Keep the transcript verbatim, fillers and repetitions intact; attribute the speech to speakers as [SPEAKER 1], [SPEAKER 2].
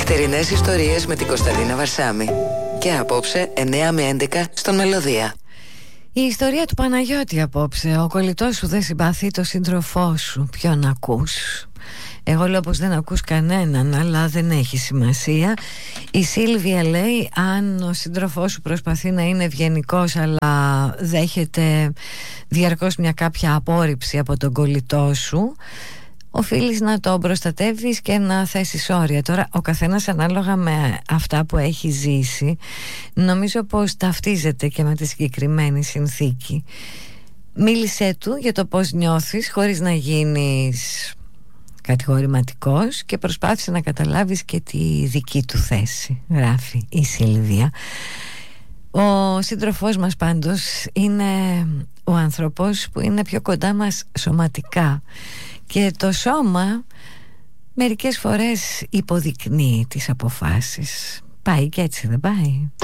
[SPEAKER 1] Νυχτερινές ιστορίες με την Κωνσταντίνα Βαρσάμη. Και απόψε εννιά με έντεκα στον Μελωδία.
[SPEAKER 2] Η ιστορία του Παναγιώτη απόψε. Ο κολλητός σου δεν συμπαθεί το σύντροφό σου. Ποιον ακούς? Εγώ λέω πως δεν ακούς κανέναν, αλλά δεν έχει σημασία. Η Σίλβια λέει, αν ο σύντροφός σου προσπαθεί να είναι ευγενικός αλλά δέχεται διαρκώς μια κάποια απόρριψη από τον κολλητό σου, οφείλεις να το προστατεύεις και να θέσεις όρια. Τώρα ο καθένας ανάλογα με αυτά που έχει ζήσει, νομίζω πως ταυτίζεται και με τη συγκεκριμένη συνθήκη. Μίλησέ του για το πώς νιώθεις χωρίς να γίνεις κατηγορηματικός και προσπάθησε να καταλάβεις και τη δική του θέση, γράφει η Σίλβια. Ο σύντροφός μας πάντως είναι ο άνθρωπος που είναι πιο κοντά μας σωματικά και το σώμα μερικές φορές υποδεικνύει τις αποφάσεις. Πάει και έτσι, δεν πάει?